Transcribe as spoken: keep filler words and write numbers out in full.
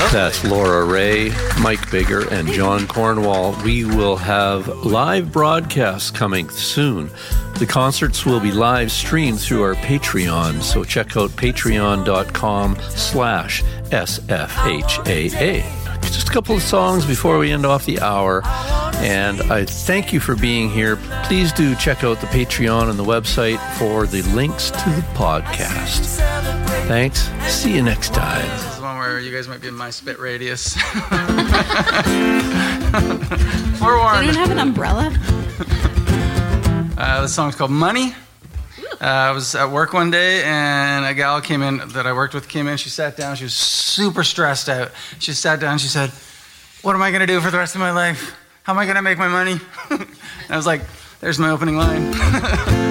That's Laura Ray, Mike Bigger, and John Cornwall. We will have live broadcasts coming soon. The concerts will be live streamed through our Patreon, so check out patreon.com slash SFHAA. Just a couple of songs before we end off the hour, and I thank you for being here. Please do check out the Patreon and the website for the links to the podcast. Thanks. See you next time. This is one where you guys might be in my spit radius. Forewarned. You don't have an umbrella? Uh, this song's called Money. Uh, I was at work one day, and a gal came in that I worked with came in. She sat down. She was super stressed out. She sat down. She said, "What am I going to do for the rest of my life? How am I going to make my money?" And I was like, there's my opening line.